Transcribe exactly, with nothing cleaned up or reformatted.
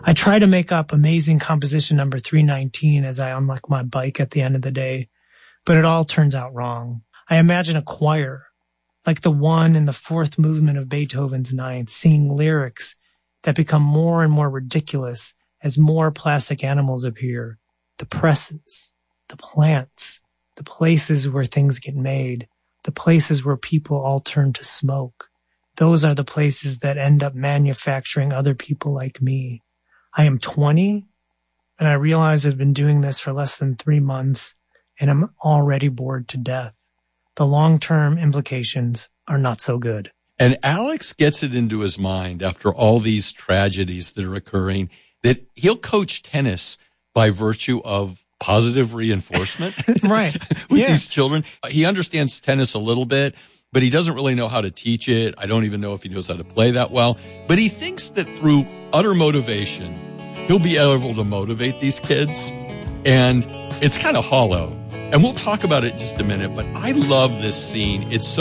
I try to make up amazing composition number three nineteen as I unlock my bike at the end of the day, but it all turns out wrong. I imagine a choir, like the one in the fourth movement of Beethoven's Ninth, singing lyrics that become more and more ridiculous as more plastic animals appear. The presses, the plants, the places where things get made, the places where people all turn to smoke. Those are the places that end up manufacturing other people like me. I am twenty, and I realize I've been doing this for less than three months, and I'm already bored to death. The long-term implications are not so good. And Alex gets it into his mind after all these tragedies that are occurring that he'll coach tennis by virtue of positive reinforcement. Right. With Yeah. these children. He understands tennis a little bit, but he doesn't really know how to teach it. I don't even know if he knows how to play that well. But he thinks that through utter motivation, he'll be able to motivate these kids. And it's kind of hollow. And we'll talk about it in just a minute, but I love this scene. It's so